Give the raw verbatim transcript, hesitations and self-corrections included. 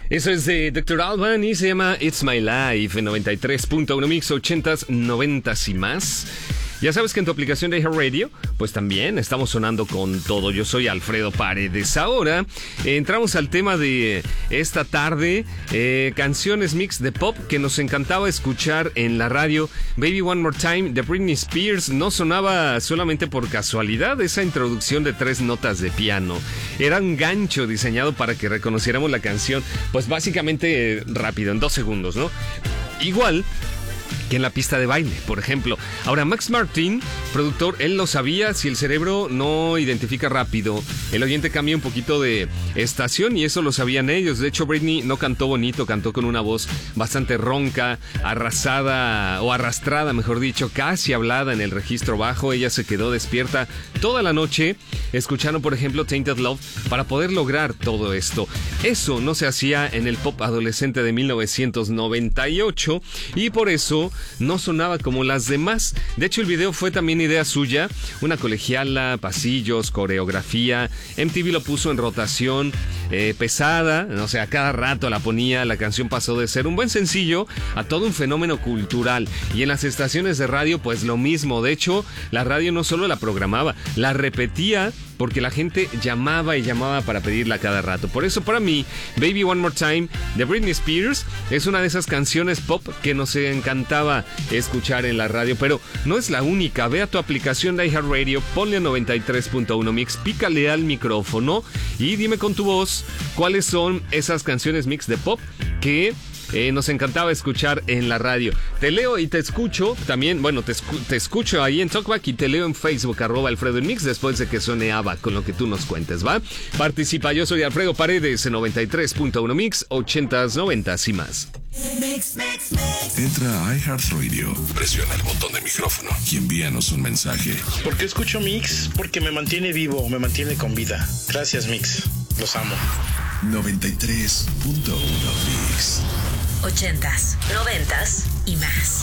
Eso es de doctor Alban y se llama It's My Life en noventa y tres punto uno Mix, ochentas, noventas y más. Ya sabes que en tu aplicación de iHeartRadio, pues también estamos sonando con todo. Yo soy Alfredo Paredes. Ahora eh, entramos al tema de esta tarde, eh, canciones mix de pop que nos encantaba escuchar en la radio. Baby One More Time de Britney Spears no sonaba solamente por casualidad. Esa introducción de tres notas de piano era un gancho diseñado para que reconociéramos la canción, pues básicamente eh, rápido, en dos segundos, ¿no? Igual que en la pista de baile, por ejemplo. Ahora, Max Martin, productor, él lo sabía. Si el cerebro no identifica rápido, el oyente cambia un poquito de estación, y eso lo sabían ellos. De hecho, Britney no cantó bonito, cantó con una voz bastante ronca, arrasada, o arrastrada, mejor dicho, casi hablada en el registro bajo. Ella se quedó despierta toda la noche, escucharon, por ejemplo, Tainted Love, para poder lograr todo esto. Eso no se hacía en el pop adolescente de mil novecientos noventa y ocho, y por eso no sonaba como las demás. De hecho, el video fue también idea suya, una colegiala, pasillos, coreografía. M T V lo puso en rotación eh, pesada, o sea, cada rato la ponía. La canción pasó de ser un buen sencillo a todo un fenómeno cultural. Y en las estaciones de radio, pues lo mismo. De hecho, la radio no solo la programaba, la repetía, porque la gente llamaba y llamaba para pedirla cada rato. Por eso, para mí, Baby One More Time de Britney Spears es una de esas canciones pop que nos encantaba escuchar en la radio. Pero no es la única. Ve a tu aplicación de iHeartRadio, ponle a noventa y tres punto uno Mix, pícale al micrófono y dime con tu voz cuáles son esas canciones mix de pop que Eh, nos encantaba escuchar en la radio. Te leo y te escucho también. Bueno, te, escu- te escucho ahí en Talkback y te leo en Facebook, arroba Alfredo en Mix, después de que suene ABBA con lo que tú nos cuentes, ¿va? Participa, yo soy Alfredo Paredes en noventa y tres punto uno Mix, ochentas, noventas y más. Mix, mix, mix. Entra a iHeartRadio, presiona el botón de micrófono y envíanos un mensaje. ¿Por qué escucho Mix? Porque me mantiene vivo, me mantiene con vida. Gracias, Mix. Los amo. noventa y tres punto uno Mix. Ochentas, noventas y más.